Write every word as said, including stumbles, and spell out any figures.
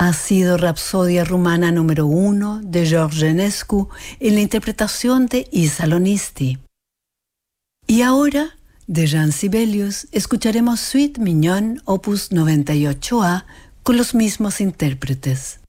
Ha sido Rapsodia Rumana número uno de George Enescu en la interpretación de Isa Lonisti. Y ahora, de Jean Sibelius, escucharemos Suite Mignon opus noventa y ocho A con los mismos intérpretes.